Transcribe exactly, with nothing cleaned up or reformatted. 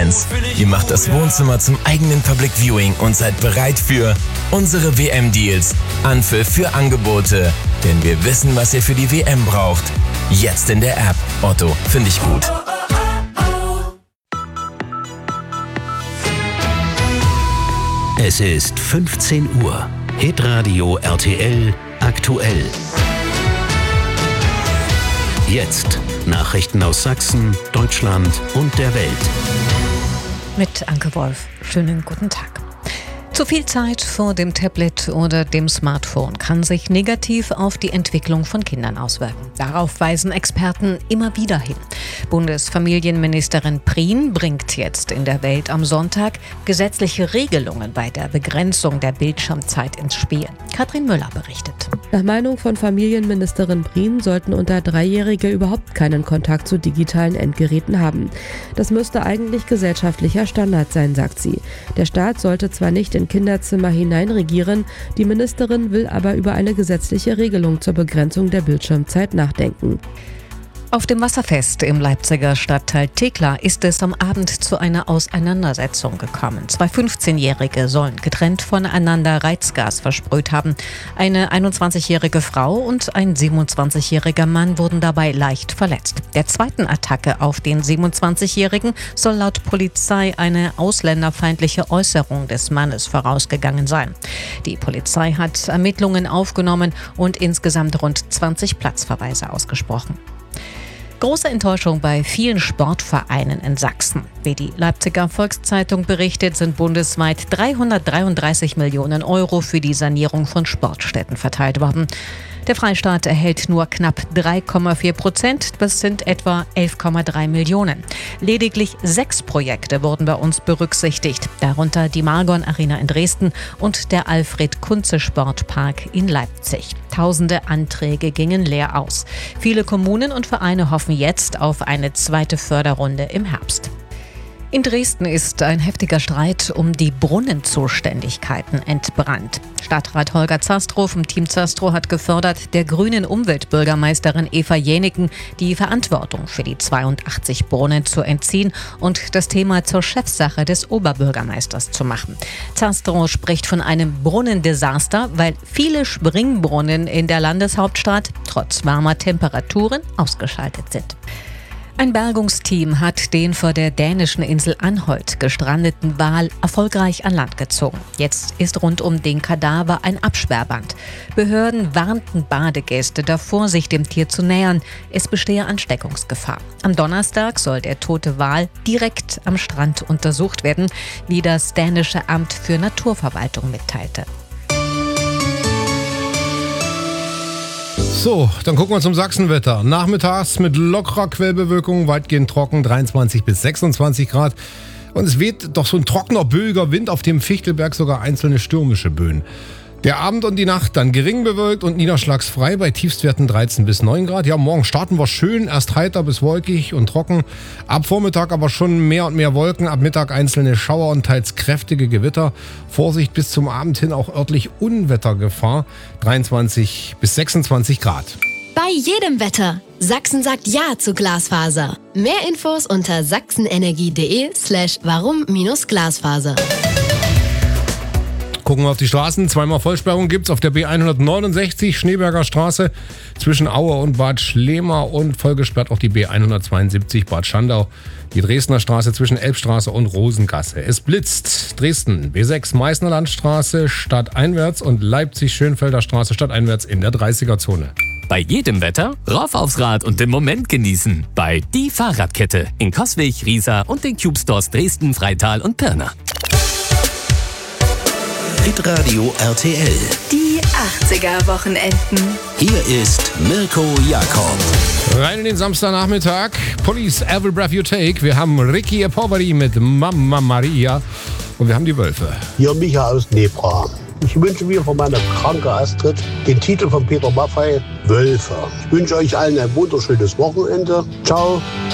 Fans. Ihr macht das Wohnzimmer zum eigenen Public Viewing und seid bereit für unsere W M-Deals. Anpfiff für Angebote. Denn wir wissen, was ihr für die W M braucht. Jetzt in der App. Otto, finde ich gut. Es ist fünfzehn Uhr. Hitradio R T L aktuell. Jetzt Nachrichten aus Sachsen, Deutschland und der Welt. Mit Anke Wolf. Schönen guten Tag. Zu viel Zeit vor dem Tablet oder dem Smartphone kann sich negativ auf die Entwicklung von Kindern auswirken. Darauf weisen Experten immer wieder hin. Bundesfamilienministerin Prien bringt jetzt in der Welt am Sonntag gesetzliche Regelungen bei der Begrenzung der Bildschirmzeit ins Spiel. Katrin Müller berichtet. Nach Meinung von Familienministerin Prien sollten unter Dreijährige überhaupt keinen Kontakt zu digitalen Endgeräten haben. Das müsste eigentlich gesellschaftlicher Standard sein, sagt sie. Der Staat sollte zwar nicht in Kinderzimmer hineinregieren, die Ministerin will aber über eine gesetzliche Regelung zur Begrenzung der Bildschirmzeit nachdenken. Auf dem Wasserfest im Leipziger Stadtteil Thekla ist es am Abend zu einer Auseinandersetzung gekommen. Zwei fünfzehnjährige sollen getrennt voneinander Reizgas versprüht haben. Eine einundzwanzigjährige Frau und ein siebenundzwanzigjähriger Mann wurden dabei leicht verletzt. Der zweiten Attacke auf den siebenundzwanzigjährigen soll laut Polizei eine ausländerfeindliche Äußerung des Mannes vorausgegangen sein. Die Polizei hat Ermittlungen aufgenommen und insgesamt rund zwanzig Platzverweise ausgesprochen. Große Enttäuschung bei vielen Sportvereinen in Sachsen. Wie die Leipziger Volkszeitung berichtet, sind bundesweit dreihundertdreiunddreißig Millionen Euro für die Sanierung von Sportstätten verteilt worden. Der Freistaat erhält nur knapp drei Komma vier Prozent, das sind etwa elf Komma drei Millionen. Lediglich sechs Projekte wurden bei uns berücksichtigt, darunter die Margon Arena in Dresden und der Alfred-Kunze-Sportpark in Leipzig. Tausende Anträge gingen leer aus. Viele Kommunen und Vereine hoffen jetzt auf eine zweite Förderrunde im Herbst. In Dresden ist ein heftiger Streit um die Brunnenzuständigkeiten entbrannt. Stadtrat Holger Zastrow vom Team Zastrow hat gefordert, der grünen Umweltbürgermeisterin Eva Jäniken die Verantwortung für die zweiundachtzig Brunnen zu entziehen und das Thema zur Chefsache des Oberbürgermeisters zu machen. Zastrow spricht von einem Brunnendesaster, weil viele Springbrunnen in der Landeshauptstadt trotz warmer Temperaturen ausgeschaltet sind. Ein Bergungsteam hat den vor der dänischen Insel Anholt gestrandeten Wal erfolgreich an Land gezogen. Jetzt ist rund um den Kadaver ein Absperrband. Behörden warnten Badegäste davor, sich dem Tier zu nähern. Es bestehe Ansteckungsgefahr. Am Donnerstag soll der tote Wal direkt am Strand untersucht werden, wie das dänische Amt für Naturverwaltung mitteilte. So, dann gucken wir zum Sachsenwetter. Nachmittags mit lockerer Quellbewölkung, weitgehend trocken, dreiundzwanzig bis sechsundzwanzig Grad. Und es weht doch so ein trockener, böiger Wind, auf dem Fichtelberg sogar einzelne stürmische Böen. Der Abend und die Nacht dann gering bewölkt und niederschlagsfrei bei Tiefstwerten dreizehn bis neun Grad. Ja, morgen starten wir schön, erst heiter bis wolkig und trocken. Ab Vormittag aber schon mehr und mehr Wolken, ab Mittag einzelne Schauer und teils kräftige Gewitter. Vorsicht, bis zum Abend hin auch örtlich Unwettergefahr, dreiundzwanzig bis sechsundzwanzig Grad. Bei jedem Wetter. Sachsen sagt Ja zu Glasfaser. Mehr Infos unter sachsenenergie.de slash warum-Glasfaser. Gucken wir auf die Straßen. Zweimal Vollsperrung gibt's auf der B hundertneunundsechzig Schneeberger Straße zwischen Aue und Bad Schlema und vollgesperrt auch die B hundertzweiundsiebzig Bad Schandau. Die Dresdner Straße zwischen Elbstraße und Rosengasse. Es blitzt. Dresden B sechs Meißner Landstraße stadteinwärts und Leipzig-Schönfelder Straße stadteinwärts in der dreißiger-Zone. Bei jedem Wetter rauf aufs Rad und den Moment genießen. Bei Die Fahrradkette in Coswig, Riesa und den Cube Stores Dresden, Freital und Pirna. Hitradio R T L. Die achtziger-Wochenenden. Hier ist Mirko Jakob. Rein in den Samstagnachmittag. Police, Every Breath You Take. Wir haben Ricky Poveri mit Mamma Maria. Und wir haben die Wölfe. Hier Micha aus Nebra. Ich wünsche mir von meiner kranken Astrid den Titel von Peter Maffay, Wölfe. Ich wünsche euch allen ein wunderschönes Wochenende. Ciao.